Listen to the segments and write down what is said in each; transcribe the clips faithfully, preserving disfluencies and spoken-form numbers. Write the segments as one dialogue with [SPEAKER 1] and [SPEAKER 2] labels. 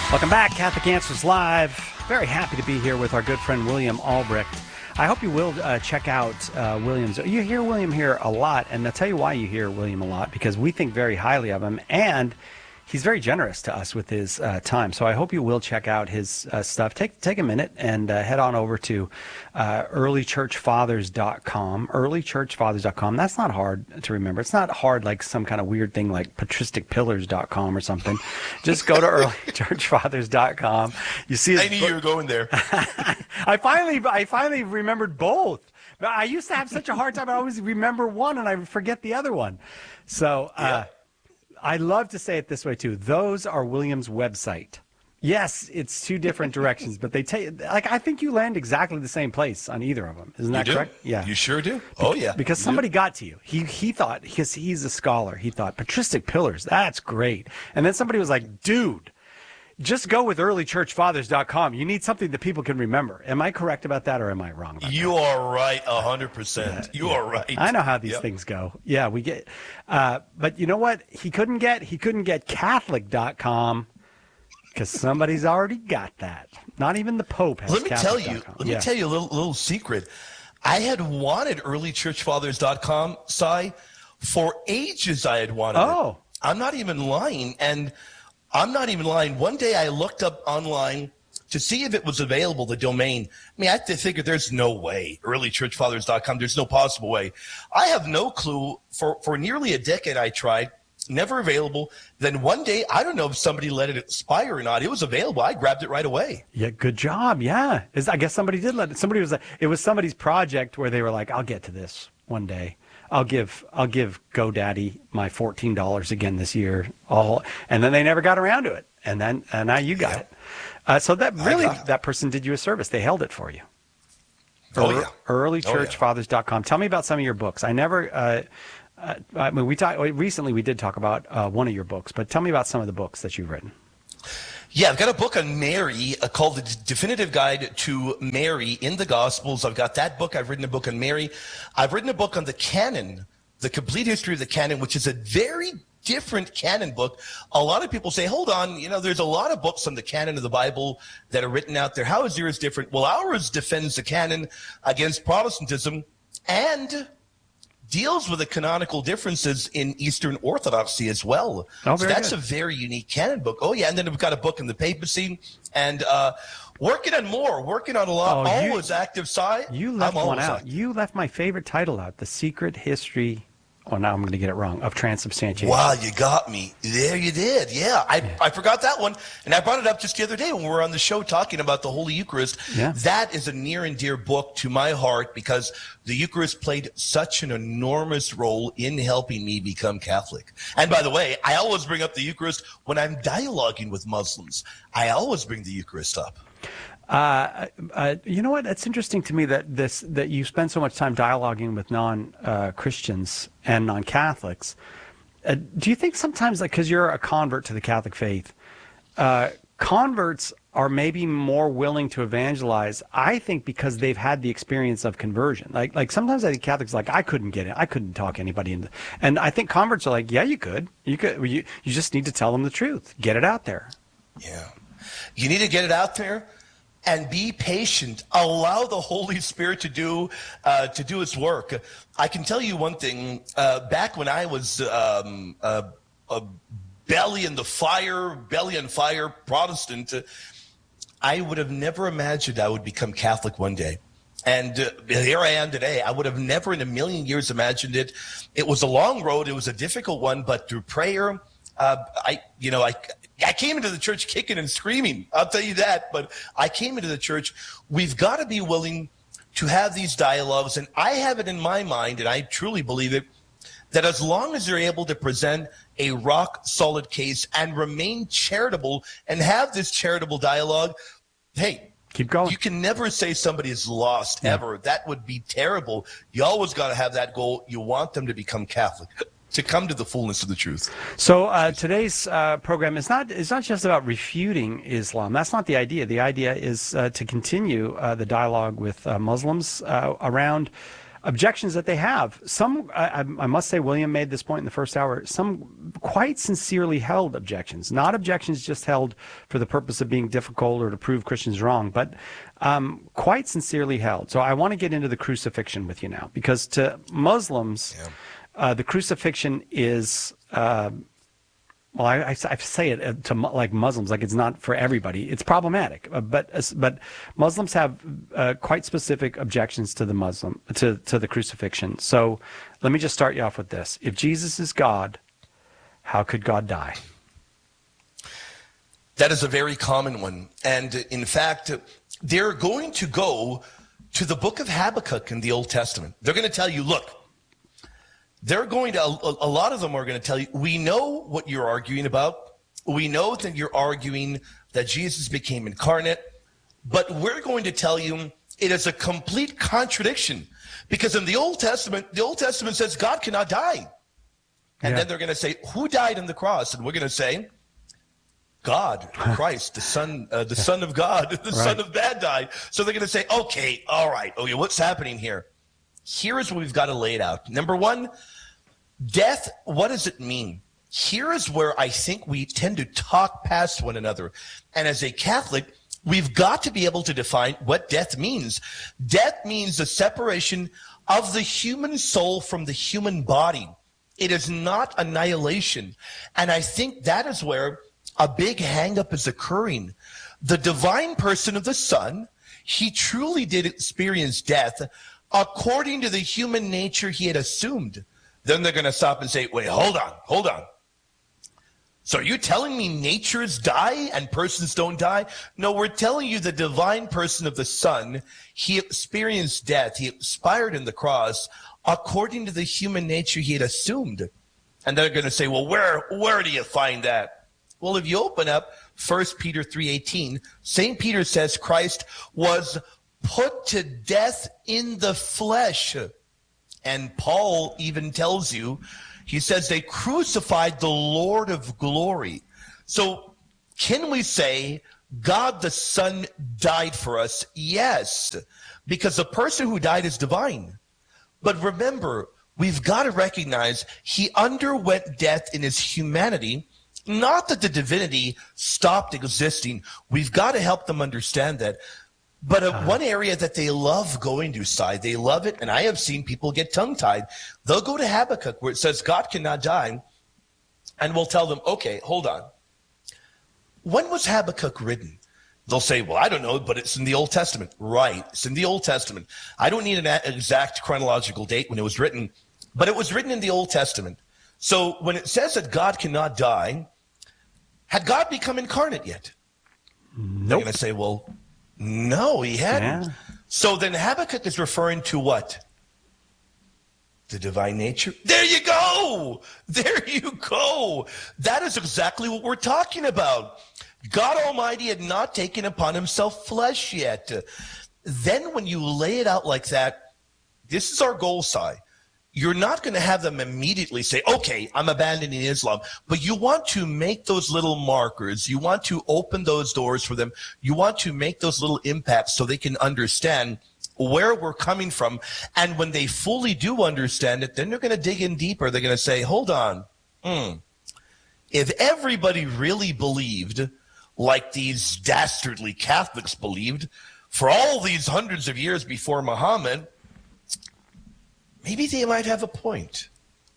[SPEAKER 1] Welcome back, Catholic Answers Live. Very happy to be here with our good friend William Albrecht. I hope you will uh, check out uh, William's. You hear William here a lot, and I'll tell you why you hear William a lot, because we think very highly of him, and he's very generous to us with his uh, time. So I hope you will check out his uh, stuff. Take take a minute and uh, head on over to uh, early church fathers dot com. early church fathers dot com. That's not hard to remember. It's not hard like some kind of weird thing like patristic pillars dot com or something. Just go to early church fathers dot com. You see his
[SPEAKER 2] I knew you were going there.
[SPEAKER 1] I finally I finally remembered both. I used to have such a hard time. I always remember one and I forget the other one. So. Uh,
[SPEAKER 2] yeah.
[SPEAKER 1] I love to say it this way, too. Those are William's website. Yes, it's two different directions, but they take, like, I think you land exactly the same place on either of them. Isn't that
[SPEAKER 2] you do?
[SPEAKER 1] correct? Yeah.
[SPEAKER 2] You sure do? Oh, yeah.
[SPEAKER 1] Because
[SPEAKER 2] you
[SPEAKER 1] somebody
[SPEAKER 2] do.
[SPEAKER 1] got to you. He he thought, because he's a scholar, he thought, patristic pillars, that's great. And then somebody was like, dude, just go with early church fathers dot com. You need something that people can remember. Am I correct about that, or am I wrong about
[SPEAKER 2] You
[SPEAKER 1] that?
[SPEAKER 2] are right, one hundred percent. You
[SPEAKER 1] yeah.
[SPEAKER 2] are right.
[SPEAKER 1] I know how these
[SPEAKER 2] Yep.
[SPEAKER 1] things go. Yeah, we get. Uh, but you know what? He couldn't get. He couldn't get catholic dot com because somebody's already got that. Not even the Pope has.
[SPEAKER 2] Let me tell you. Let
[SPEAKER 1] yeah.
[SPEAKER 2] me tell you a little little secret. I had wanted early church fathers dot com, Si, for ages. I had wanted
[SPEAKER 1] Oh.
[SPEAKER 2] it. I'm not even lying, and I'm not even lying. One day I looked up online to see if it was available, the domain. I mean, I figured there's no way. early church fathers dot com, there's no possible way. I have no clue. For, for nearly a decade I tried, never available. Then one day, I don't know if somebody let it expire or not. It was available. I grabbed it right away.
[SPEAKER 1] Yeah, good job. Yeah, Is- I guess somebody did let it. Somebody was. It was somebody's project where they were like, "I'll get to this one day. I'll give I'll give GoDaddy my fourteen dollars again this year." All, and then they never got around to it. And then and now you got
[SPEAKER 2] Yeah.
[SPEAKER 1] it. Uh, so that really
[SPEAKER 2] got it.
[SPEAKER 1] that person did you a service. They held it for you.
[SPEAKER 2] Oh, yeah.
[SPEAKER 1] early
[SPEAKER 2] Oh,
[SPEAKER 1] church
[SPEAKER 2] yeah.
[SPEAKER 1] fathers dot com. Tell me about some of your books. I never. Uh, uh, I mean, we talked recently. We did talk about uh, one of your books, but tell me about some of the books that you've written.
[SPEAKER 2] Yeah, I've got a book on Mary uh, called The Definitive Guide to Mary in the Gospels. I've got that book. I've written a book on Mary. I've written a book on the canon, the complete history of the canon, which is a very different canon book. A lot of people say, hold on, you know, there's a lot of books on the canon of the Bible that are written out there. How is yours different? Well, ours defends the canon against Protestantism and deals with the canonical differences in Eastern Orthodoxy as well.
[SPEAKER 1] Oh,
[SPEAKER 2] so
[SPEAKER 1] very
[SPEAKER 2] that's
[SPEAKER 1] good.
[SPEAKER 2] a very unique canon book. Oh, yeah. And then we've got a book on the papacy and uh, working on more, working on a lot.
[SPEAKER 1] Oh, you-
[SPEAKER 2] always active side.
[SPEAKER 1] You left
[SPEAKER 2] I'm
[SPEAKER 1] one
[SPEAKER 2] always
[SPEAKER 1] out.
[SPEAKER 2] active.
[SPEAKER 1] You left my favorite title out: The Secret History. Oh, now I'm going to get it wrong. Of transubstantiation.
[SPEAKER 2] Wow, you got me. There you did. Yeah, I,
[SPEAKER 1] Yeah.
[SPEAKER 2] I forgot that one. And I brought it up just the other day when we were on the show talking about the Holy Eucharist.
[SPEAKER 1] Yeah.
[SPEAKER 2] That is a near and dear book to my heart because the Eucharist played such an enormous role in helping me become Catholic. And by the way, I always bring up the Eucharist when I'm dialoguing with Muslims. I always bring the Eucharist up.
[SPEAKER 1] Uh, uh, you know what? It's interesting to me that this that you spend so much time dialoguing with non uh, Christians and non Catholics. Uh, do you think sometimes, like, because you're a convert to the Catholic faith, uh, converts are maybe more willing to evangelize? I think because they've had the experience of conversion. Like, like sometimes I think Catholics are like, I couldn't get it. I couldn't talk anybody into. And I think converts are like, yeah, you could. You could. You you just need to tell them the truth. Get it out there.
[SPEAKER 2] Yeah. You need to get it out there. And be patient. Allow the Holy Spirit to do uh, to do its work. I can tell you one thing. Uh, back when I was um, a, a belly in the fire, belly on fire Protestant, uh, I would have never imagined I would become Catholic one day. And uh, here I am today. I would have never in a million years imagined it. It was a long road. It was a difficult one, but through prayer, uh, I, you know, I. I came into the church kicking and screaming. I'll tell you that. But I came into the church. We've got to be willing to have these dialogues. And I have it in my mind, and I truly believe it, that as long as they're able to present a rock solid case and remain charitable and have this charitable dialogue, hey,
[SPEAKER 1] Keep going.
[SPEAKER 2] you can never say somebody is lost
[SPEAKER 1] Yeah.
[SPEAKER 2] ever. That would be terrible. You always got to have that goal. You want them to become Catholic, to come to the fullness of the truth.
[SPEAKER 1] So uh, today's uh, program is not is not just about refuting Islam. That's not the idea. The idea is uh, to continue uh, the dialogue with uh, Muslims uh, around objections that they have. Some, I, I must say, William made this point in the first hour, some quite sincerely held objections, not objections just held for the purpose of being difficult or to prove Christians wrong, but um, quite sincerely held. So I want to get into the crucifixion with you now, because to Muslims, yeah. uh, the crucifixion is... Uh, Well, I, I, I say it to like Muslims, like it's not for everybody. It's problematic, uh, but uh, but Muslims have uh, quite specific objections to the Muslim to to the crucifixion. So let me just start you off with this: if Jesus is God, how could God die?
[SPEAKER 2] That is a very common one, and in fact, they're going to go to the book of Habakkuk in the Old Testament. They're going to tell you, look. They're going to, a, a lot of them are going to tell you, we know what you're arguing about. We know that you're arguing that Jesus became incarnate, but we're going to tell you it is a complete contradiction, because in the Old Testament, the Old Testament says God cannot die. And yeah. then they're going to say, who died on the cross? And we're going to say, God, Christ, the son, uh, the son of God, the right. son of man died. So they're going to say, okay, all right. Okay, what's happening here? Here is what we've got to lay it out. Number one, death, what does it mean? Here is where I think we tend to talk past one another. And as a Catholic, we've got to be able to define what death means. Death means the separation of the human soul from the human body. It is not annihilation. And I think that is where a big hang-up is occurring. The divine person of the Son, he truly did experience death according to the human nature he had assumed. Then they're going to stop and say, wait, hold on, hold on. So are you telling me natures die and persons don't die? No, we're telling you the divine person of the Son, he experienced death. He expired in the cross according to the human nature he had assumed. And they're going to say, well, where, where do you find that? Well, if you open up First Peter three eighteen, Saint Peter says Christ was put to death in the flesh. And Paul even tells you, he says they crucified the Lord of glory. So can we say God the Son died for us? Yes, because the person who died is divine. But remember, we've got to recognize he underwent death in his humanity, not that the divinity stopped existing. We've got to help them understand that. But uh, one area that they love going to, side, they love it, and I have seen people get tongue-tied. They'll go to Habakkuk where it says God cannot die, and we'll tell them, okay, hold on. When was Habakkuk written? They'll say, well, I don't know, but it's in the Old Testament. Right, it's in the Old Testament. I don't need an exact chronological date when it was written, but it was written in the Old Testament. So when it says that God cannot die, had God become incarnate yet?
[SPEAKER 1] Nope.
[SPEAKER 2] They're going to say, well, no, he hadn't. Yeah. So then Habakkuk is referring to what? The divine nature. There you go. There you go. That is exactly what we're talking about. God Almighty had not taken upon himself flesh yet. Then when you lay it out like that, this is our goal, Si. You're not going to have them immediately say, okay, I'm abandoning Islam. But you want to make those little markers. You want to open those doors for them. You want to make those little impacts so they can understand where we're coming from. And when they fully do understand it, then they're going to dig in deeper. They're going to say, hold on. Hmm. If everybody really believed like these dastardly Catholics believed for all these hundreds of years before Muhammad, maybe they might have a point.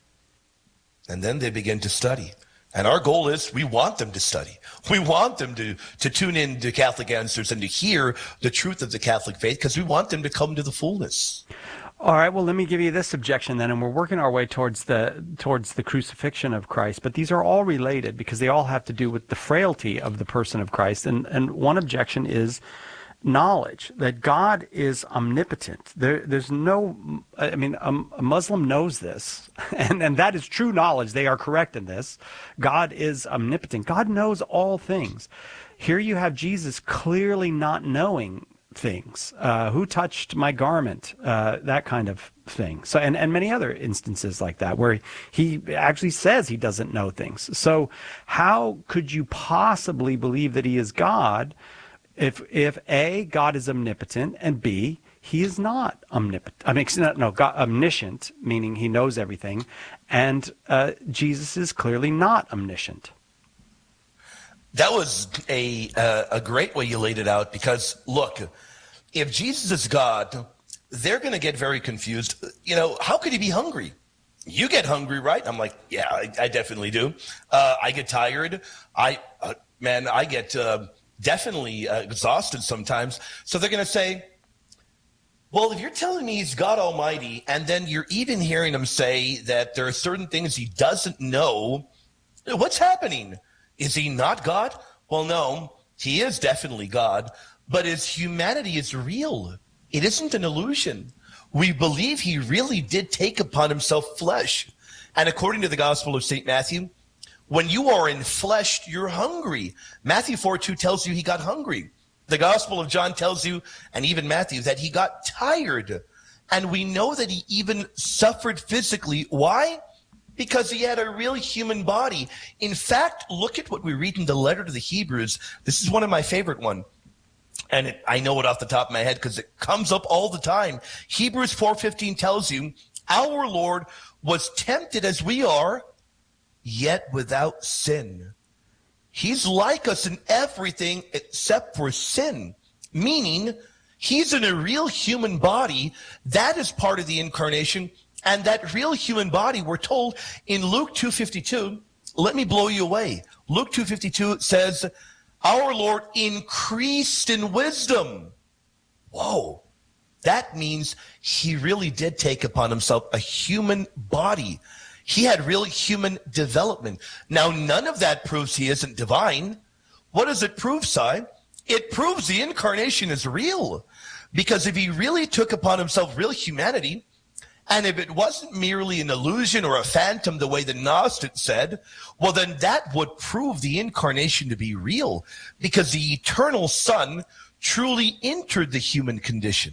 [SPEAKER 2] And then they begin to study. And our goal is we want them to study. We want them to, to tune in to Catholic Answers and to hear the truth of the Catholic faith, because we want them to come to the fullness.
[SPEAKER 1] All right, well, let me give you this objection then, and we're working our way towards the towards the crucifixion of Christ. But these are all related because they all have to do with the frailty of the person of Christ. And, and one objection is knowledge, that God is omnipotent. There, there's no, I mean, a, a Muslim knows this, and, and that is true knowledge. They are correct in this. God is omnipotent. God knows all things. Here you have Jesus clearly not knowing things. Uh, who touched my garment? Uh, that kind of thing. So, and, and many other instances like that where he actually says he doesn't know things. So how could you possibly believe that he is God if, if A, God is omnipotent, and B, he is not omnipotent. I mean, not, no, God, omniscient, meaning he knows everything, and uh, Jesus is clearly not omniscient.
[SPEAKER 2] That was a uh, a great way you laid it out, because look, if Jesus is God, they're going to get very confused. You know, how could he be hungry? You get hungry, right? I'm like, yeah, I, I definitely do. Uh, I get tired. I, uh, man, I get uh, definitely uh, exhausted sometimes. So they're going to say, well, if you're telling me he's God Almighty, and then you're even hearing him say that there are certain things he doesn't know, what's happening? Is he not God? Well, no, he is definitely God, but his humanity is real. It isn't an illusion. We believe he really did take upon himself flesh. And according to the Gospel of Saint Matthew, when you are in flesh, you're hungry. Matthew four two tells you he got hungry. The Gospel of John tells you, and even Matthew, that he got tired. And we know that he even suffered physically. Why? Because he had a real human body. In fact, look at what we read in the letter to the Hebrews. This is one of my favorite ones. And it, I know it off the top of my head because it comes up all the time. Hebrews four fifteen tells you, our Lord was tempted as we are, yet without sin. He's like us in everything except for sin, meaning he's in a real human body. That is part of the incarnation. And that real human body, we're told in Luke two fifty-two, let me blow you away. Luke two fifty-two says, our Lord increased in wisdom. Whoa. That means he really did take upon himself a human body. He had real human development. Now, none of that proves he isn't divine. What does it prove, Si? It proves the incarnation is real. Because if he really took upon himself real humanity, and if it wasn't merely an illusion or a phantom the way the Gnostics said, well, then that would prove the incarnation to be real, because the eternal Son truly entered the human condition.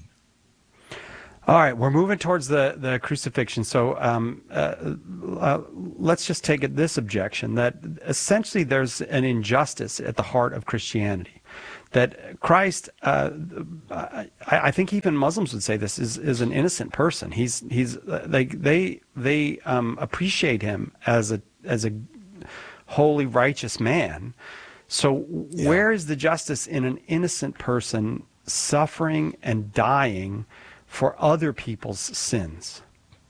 [SPEAKER 1] All right, we're moving towards the, the crucifixion. So um, uh, uh, let's just take it this objection, that essentially there's an injustice at the heart of Christianity. That Christ, uh, I, I think even Muslims would say this, is, is an innocent person. He's he's they they they um, appreciate him as a as a holy, righteous man. So yeah. Where is the justice in an innocent person suffering and dying for other people's sins?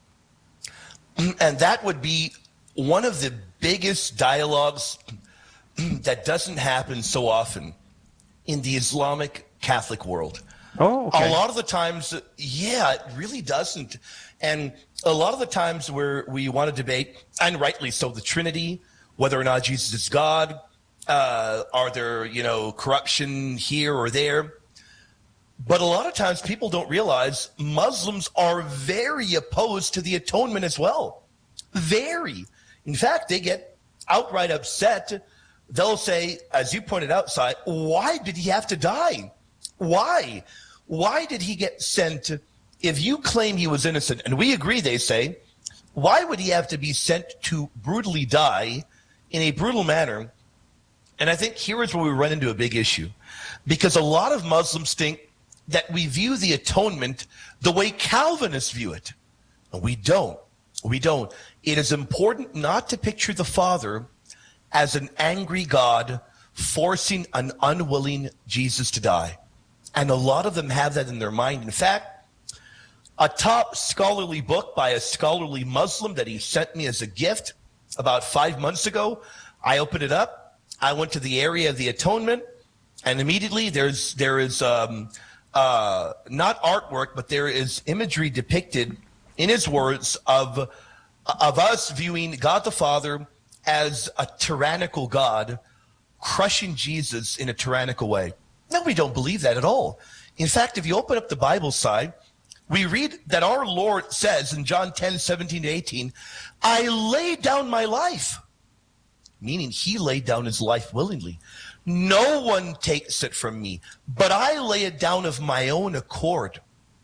[SPEAKER 2] And that would be one of the biggest dialogues that doesn't happen so often in the Islamic Catholic world.
[SPEAKER 1] Oh, okay.
[SPEAKER 2] A lot of the times, yeah, it really doesn't. And a lot of the times where we want to debate, and rightly so, the Trinity, whether or not Jesus is God, uh, are there, you know, corruption here or there? But a lot of times people don't realize Muslims are very opposed to the atonement as well. Very. In fact, they get outright upset. They'll say, as you pointed out, Si, why did he have to die? Why? Why did he get sent? If you claim he was innocent, and we agree, they say, why would he have to be sent to brutally die in a brutal manner? And I think here is where we run into a big issue. Because a lot of Muslims think that we view the atonement the way Calvinists view it. And we don't. We don't. It is important not to picture the Father as an angry God forcing an unwilling Jesus to die. And a lot of them have that in their mind. In fact, a top scholarly book by a scholarly Muslim that he sent me as a gift about five months ago, I opened it up. I went to the area of the atonement, and immediately there's there is um, uh, not artwork, but there is imagery depicted in his words of of us viewing God the Father as a tyrannical God crushing Jesus in a tyrannical way. No, we don't believe that at all. In fact, if you open up the Bible side, we read that our Lord says in John ten, seventeen to eighteen, I laid down my life, meaning he laid down his life willingly. No one takes it from me, but I lay it down of my own accord.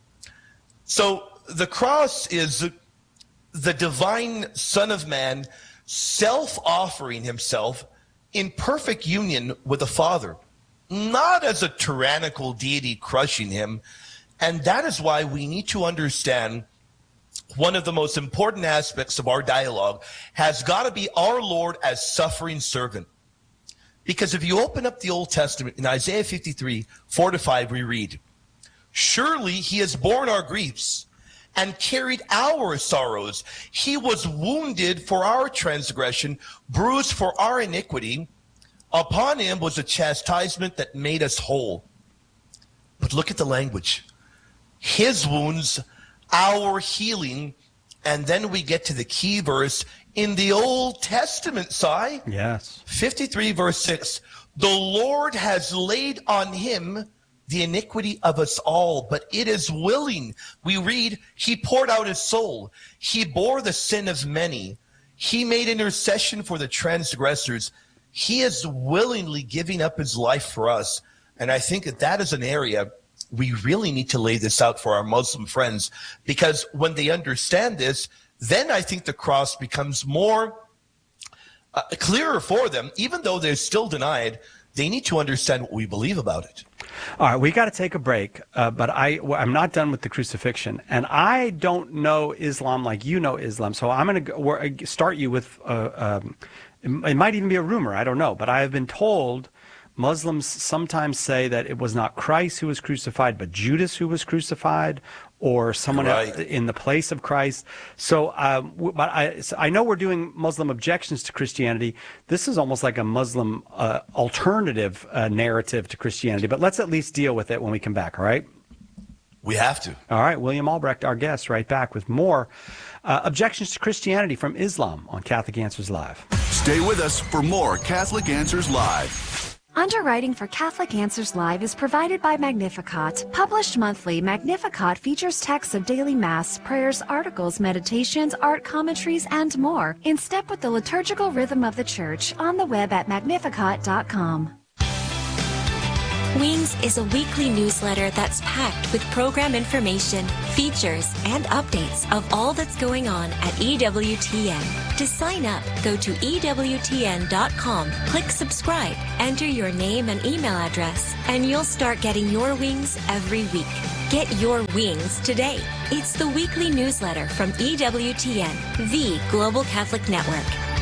[SPEAKER 2] So the cross is the divine Son of Man self-offering himself in perfect union with the Father, not as a tyrannical deity crushing him. And that is why we need to understand one of the most important aspects of our dialogue has got to be our Lord as suffering servant. Because if you open up the Old Testament in Isaiah fifty-three, four to five, we read, "Surely he has borne our griefs and carried our sorrows. He was wounded for our transgression, bruised for our iniquity. Upon him was a chastisement that made us whole." But look at the language. His wounds, our healing. And then we get to the key verse in the Old Testament, Si.
[SPEAKER 1] Yes.
[SPEAKER 2] fifty-three, verse six. "The Lord has laid on him the iniquity of us all, but it is willing." We read, "He poured out his soul. He bore the sin of many. He made intercession for the transgressors." He is willingly giving up his life for us. And I think that that is an area we really need to lay this out for our Muslim friends, because when they understand this, then I think the cross becomes more uh, clearer for them. Even though they're still denied, they need to understand what we believe about it.
[SPEAKER 1] All right, we got to take a break, uh, but I, I'm not done with the crucifixion, and I don't know Islam like you know Islam, so I'm going to start you with, uh, um, it might even be a rumor, I don't know, but I have been told Muslims sometimes say that it was not Christ who was crucified, but Judas who was crucified, or someone
[SPEAKER 2] right.
[SPEAKER 1] else in the place of Christ. So, um, but I, so I know we're doing Muslim objections to Christianity. This is almost like a Muslim uh, alternative uh, narrative to Christianity, but let's at least deal with it when we come back, all right?
[SPEAKER 2] We have to.
[SPEAKER 1] All right, William Albrecht, our guest, right back with more uh, objections to Christianity from Islam on Catholic Answers Live.
[SPEAKER 3] Stay with us for more Catholic Answers Live.
[SPEAKER 4] Underwriting for Catholic Answers Live is provided by Magnificat. Published monthly, Magnificat features texts of daily Mass, prayers, articles, meditations, art commentaries, and more, in step with the liturgical rhythm of the Church, on the web at magnificat dot com.
[SPEAKER 5] Wings is a weekly newsletter that's packed with program information, features, and updates of all that's going on at E W T N. To sign up, go to E W T N dot com, click subscribe, enter your name and email address, and you'll start getting your wings every week. Get your wings today. It's the weekly newsletter from E W T N, the Global Catholic Network.